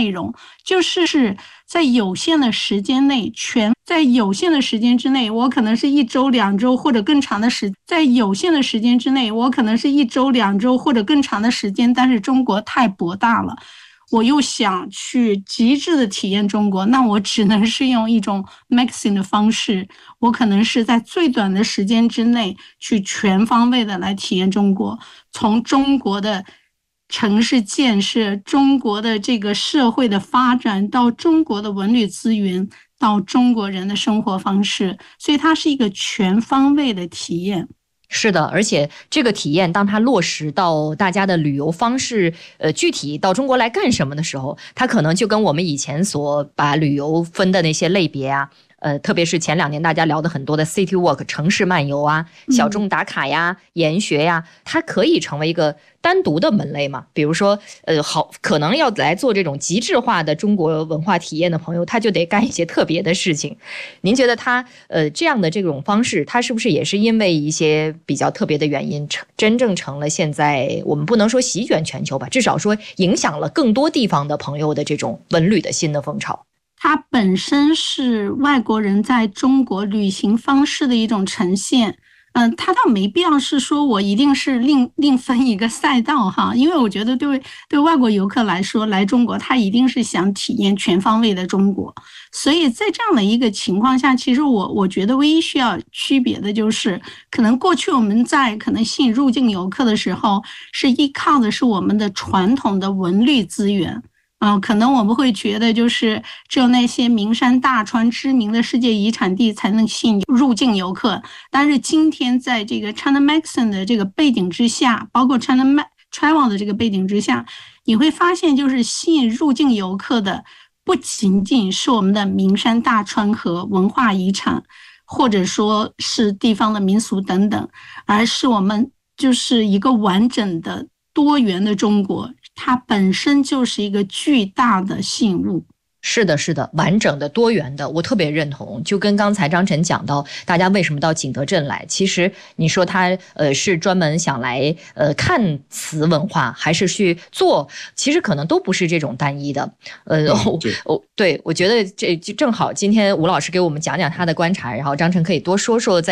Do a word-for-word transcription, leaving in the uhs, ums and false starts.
内容，就是是在有限的时间内全在有限的时间之内，我可能是一周两周或者更长的时在有限的时间之内我可能是一周两周或者更长的时间，但是中国太博大了，我又想去极致的体验中国，那我只能是用一种 mixing 的方式，我可能是在最短的时间之内去全方位的来体验中国，从中国的城市建设，中国的这个社会的发展，到中国的文旅资源，到中国人的生活方式，所以它是一个全方位的体验。 是的，而且这个体验当它落实到大家的旅游方式，呃，具体到中国来干什么的时候，它可能就跟我们以前所把旅游分的那些类别啊，呃，特别是前两年大家聊的很多的 city walk 城市漫游啊、小众打卡呀、研学呀，它可以成为一个单独的门类嘛。比如说，呃，好，可能要来做这种极致化的中国文化体验的朋友，他就得干一些特别的事情。您觉得他呃这样的这种方式，他是不是也是因为一些比较特别的原因，真正成了现在我们不能说席卷全球吧，至少说影响了更多地方的朋友的这种文旅的新的风潮？ 它本身是外国人在中国旅行方式的一种呈现，嗯、呃，它倒没必要是说我一定是另另分一个赛道哈，因为我觉得对对外国游客来说，来中国他一定是想体验全方位的中国，所以在这样的一个情况下，其实我我觉得唯一需要区别的就是，可能过去我们在可能吸引入境游客的时候，是依靠的是我们的传统的文旅资源。嗯，可能我们会觉得就是只有那些名山大川知名的世界遗产地才能吸引入境游客，但是今天在这个 China Maxim 的这个背景之下，包括 China Travel 的这个背景之下，你会发现就是吸引入境游客的不仅仅是我们的名山大川和文化遗产，或者说是地方的民俗等等，而是我们就是一个完整的多元的中国，它本身就是一个巨大的吸引物。 是的，是的，完整的、多元的，我特别认同。就跟刚才张晨讲到，大家为什么到景德镇来？其实你说他呃是专门想来呃看瓷文化，还是去做？其实可能都不是这种单一的。呃，我、嗯、对，我觉得这正好今天吴老师给我们讲讲他的观察，然后张晨可以多说说在